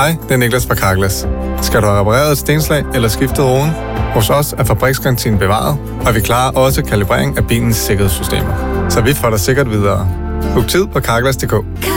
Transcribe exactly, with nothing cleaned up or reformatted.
Hej, det er Niklas fra Carglass. Skal du have repareret et stenslag eller skiftet roden? Hos os er fabriksgarantien bevaret, og vi klarer også kalibrering af bilens sikkerhedssystemer. Så vi får dig sikkert videre. Book tid på carglass punktum d k.